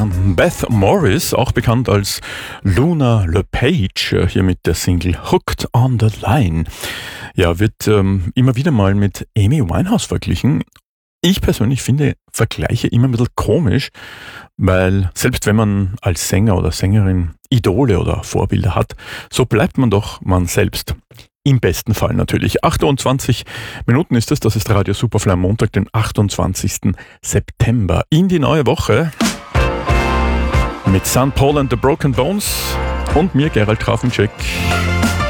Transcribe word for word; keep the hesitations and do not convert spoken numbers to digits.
Ja, Beth Morris, auch bekannt als Luna LePage, hier mit der Single Hooked on the Line. Ja, wird ähm, immer wieder mal mit Amy Winehouse verglichen. Ich persönlich finde Vergleiche immer ein bisschen komisch, weil selbst wenn man als Sänger oder Sängerin Idole oder Vorbilder hat, so bleibt man doch man selbst. Im besten Fall natürlich. achtundzwanzig Minuten ist es, das ist Radio Superfly am Montag, den achtundzwanzigsten September. In die neue Woche mit Sankt Paul and the Broken Bones und mir, Gerald Grafencheck.